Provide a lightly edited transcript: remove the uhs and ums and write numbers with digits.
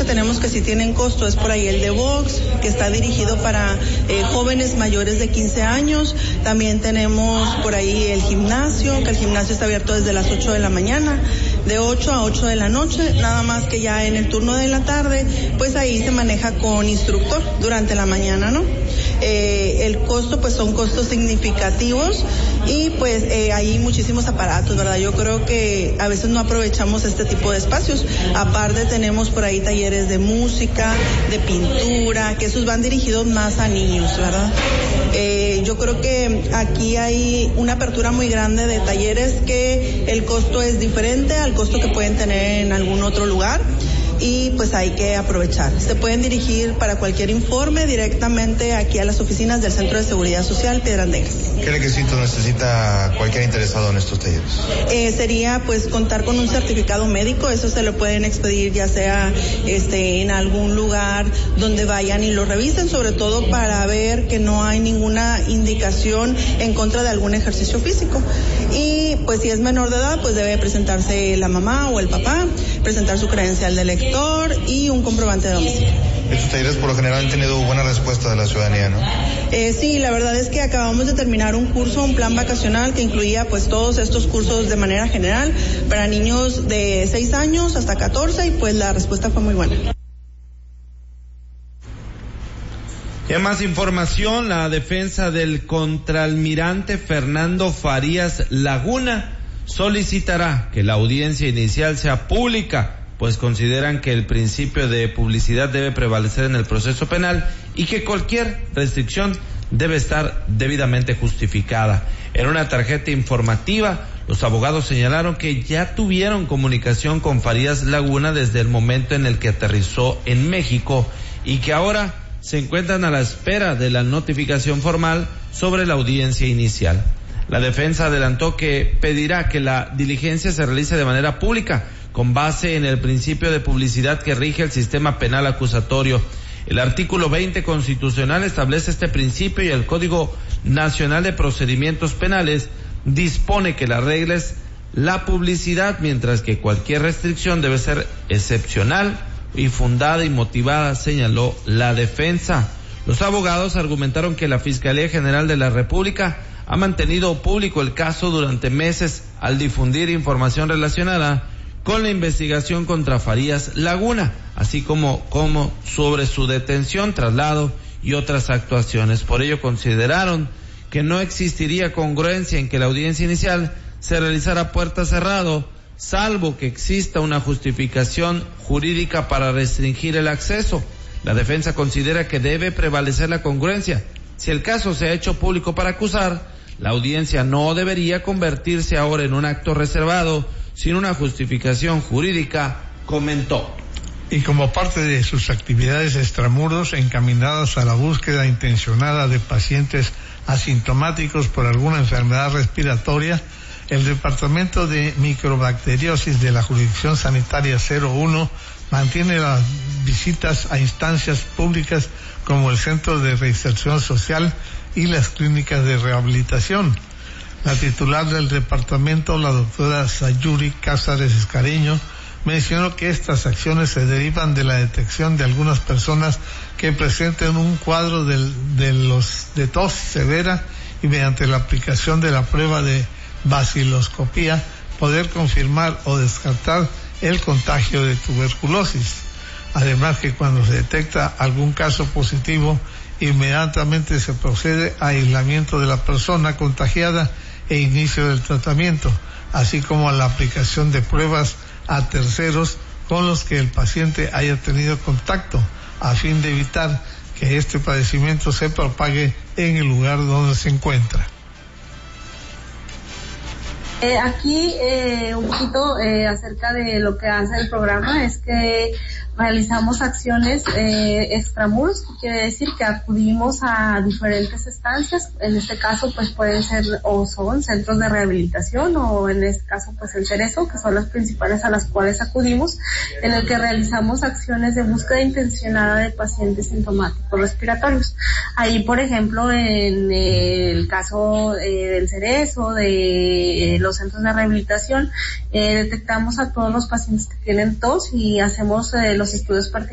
que tenemos que sí tienen costo es por ahí el de box, que está dirigido para jóvenes mayores de 15 años. También tenemos por ahí el gimnasio, que el gimnasio está abierto desde las 8 de la mañana, de 8 a 8 de la noche, nada más que ya en el turno de la tarde, pues ahí se maneja con instructor durante la mañana, ¿no? El costo, pues son costos significativos y pues hay muchísimos aparatos, ¿verdad? Yo creo que a veces no aprovechamos este tipo de espacios. Aparte tenemos por ahí talleres de música, de pintura, que esos van dirigidos más a niños, ¿verdad? Yo creo que aquí hay una apertura muy grande de talleres que el costo es diferente al costo que pueden tener en algún otro lugar. Y pues hay que aprovechar. Se pueden dirigir para cualquier informe directamente aquí a las oficinas del Centro de Seguridad Social Piedras Negras. ¿Qué requisitos necesita cualquier interesado en estos talleres? Sería pues contar con un certificado médico, eso se lo pueden expedir ya sea en algún lugar donde vayan y lo revisen, sobre todo para ver que no hay ninguna indicación en contra de algún ejercicio físico. Y pues si es menor de edad, pues debe presentarse la mamá o el papá, presentar su credencial de lector y un comprobante de domicilio. Estos talleres por lo general han tenido buena respuesta de la ciudadanía, ¿no? Sí, la verdad es que acabamos de terminar un curso, un plan vacacional que incluía pues todos estos cursos de manera general para niños de 6 años hasta 14 y pues la respuesta fue muy buena. Y más información, la defensa del contraalmirante Fernando Farías Laguna solicitará que la audiencia inicial sea pública, pues consideran que el principio de publicidad debe prevalecer en el proceso penal y que cualquier restricción debe estar debidamente justificada. En una tarjeta informativa, los abogados señalaron que ya tuvieron comunicación con Farías Laguna desde el momento en el que aterrizó en México y que ahora se encuentran a la espera de la notificación formal sobre la audiencia inicial. La defensa adelantó que pedirá que la diligencia se realice de manera pública, con base en el principio de publicidad que rige el sistema penal acusatorio. El artículo 20 constitucional establece este principio y el Código Nacional de Procedimientos Penales dispone que la regla es la publicidad, mientras que cualquier restricción debe ser excepcional y fundada y motivada, señaló la defensa. Los abogados argumentaron que la Fiscalía General de la República ha mantenido público el caso durante meses al difundir información relacionada con la investigación contra Farías Laguna, así como sobre su detención, traslado y otras actuaciones. Por ello consideraron que no existiría congruencia en que la audiencia inicial se realizara a puerta cerrada, salvo que exista una justificación jurídica para restringir el acceso. La defensa considera que debe prevalecer la congruencia. Si el caso se ha hecho público para acusar, la audiencia no debería convertirse ahora en un acto reservado sin una justificación jurídica, comentó. Y como parte de sus actividades extramuros encaminadas a la búsqueda intencionada de pacientes asintomáticos por alguna enfermedad respiratoria, el Departamento de Microbacteriosis de la Jurisdicción Sanitaria 01 mantiene las visitas a instancias públicas como el Centro de Reinserción Social y las clínicas de rehabilitación. La titular del departamento, la doctora Sayuri Cázares Escareño, mencionó que estas acciones se derivan de la detección de algunas personas que presenten un cuadro de tos severa y mediante la aplicación de la prueba de baciloscopía poder confirmar o descartar el contagio de tuberculosis. Además que cuando se detecta algún caso positivo, inmediatamente se procede a aislamiento de la persona contagiada e inicio del tratamiento, así como a la aplicación de pruebas a terceros con los que el paciente haya tenido contacto, a fin de evitar que este padecimiento se propague en el lugar donde se encuentra. Aquí un poquito acerca de lo que hace el programa es que realizamos acciones extramuros, que quiere decir que acudimos a diferentes estancias. En este caso pues pueden ser o son centros de rehabilitación o en este caso pues el Cerezo, que son las principales a las cuales acudimos, en el que realizamos acciones de búsqueda intencionada de pacientes sintomáticos respiratorios. Ahí por ejemplo en el caso del Cerezo, de los centros de rehabilitación, detectamos a todos los pacientes que tienen tos y hacemos los estudios particulares